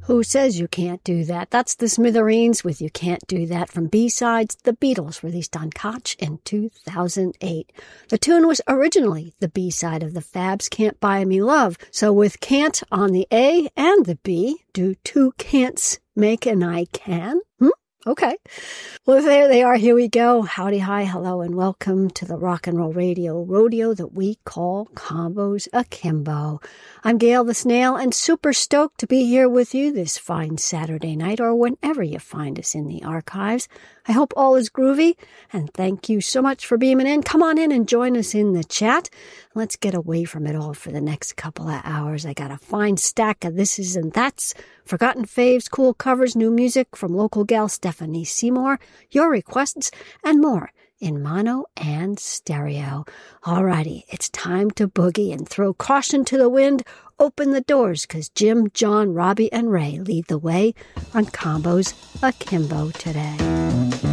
Who says you can't do that? That's the Smithereens with You Can't Do That from B-Sides, The Beatles, released on Koch in 2008. The tune was originally the B-side of the Fabs' Can't Buy Me Love. So with can't on the A and the B, do two can'ts make an I can? Okay. Well, there they are. Here we go. Howdy, hi, hello, and welcome to the rock and roll radio rodeo that we call Combos Akimbo. I'm Gail the Snail, and super stoked to be here with you this fine Saturday night, or whenever you find us in the archives. I hope all is groovy, and thank you so much for beaming in. Come on in and join us in the chat. Let's get away from it all for the next couple of hours. I got a fine stack of thises and that's, forgotten faves, cool covers, new music from local gal Stephanie Seymour, your requests, and more in mono and stereo. Alrighty, it's time to boogie and throw caution to the wind. Open the doors, 'cause Jim, John, Robbie, and Ray lead the way on Combos Akimbo today.